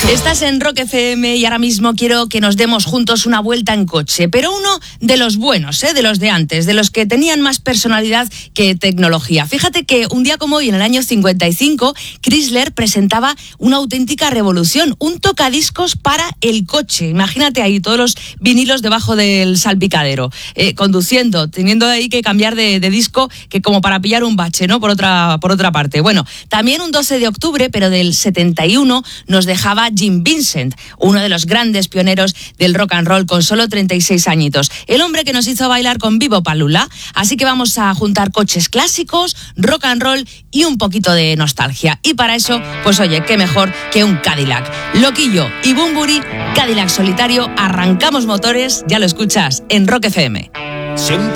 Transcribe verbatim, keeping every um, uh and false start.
Estás en Rock F M y ahora mismo quiero que nos demos juntos una vuelta en coche, pero uno de los buenos, ¿eh? de los de antes, de los que tenían más personalidad que tecnología. Fíjate que un día como hoy, en el año cincuenta y cinco, Chrysler presentaba una auténtica revolución, un tocadiscos para el coche. Imagínate ahí todos los vinilos debajo del salpicadero, eh, conduciendo, teniendo ahí que cambiar de, de disco, que como para pillar un bache, ¿no? Por otra, por otra parte. Bueno, también un doce de octubre, pero del setenta y uno, nos dejaba Jim Vincent, uno de los grandes pioneros del rock and roll, con solo treinta y seis añitos. El hombre que nos hizo bailar con Vivo Palula. Así que vamos a juntar coches clásicos, rock and roll y un poquito de nostalgia. Y para eso, pues oye, qué mejor que un Cadillac. Loquillo y Bunbury, Cadillac solitario, arrancamos motores, ya lo escuchas, en Rock F M. Siempre